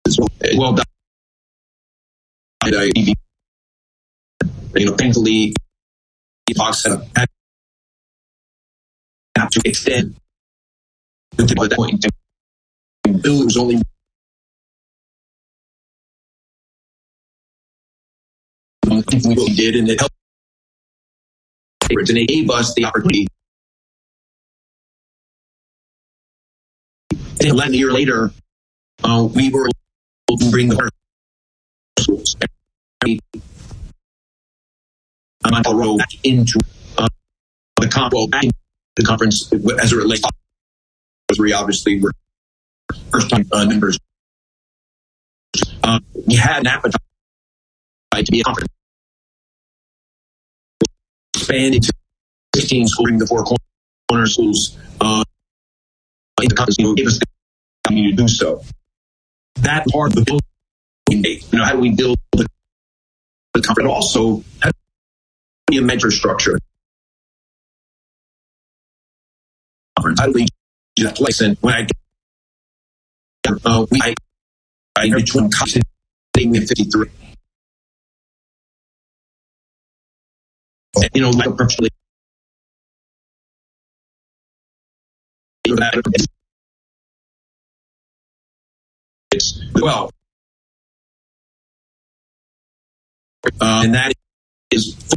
well done. Thankfully, he talks have to extend at that point. Bill was only we did, and it helped. And it gave us the opportunity. And 11 years later, we were able to bring the schools back into the conference as it relates to we obviously were first-time members. We had an appetite to be a conference. Expanding to 16 schools, bring the four corner schools in the conference, gave us the opportunity to do so. That part of the building, how do we build the conference? Also, how do we be a mentor structure? How do we do that place? And when I between college and 53. Like a perfectly well, and that is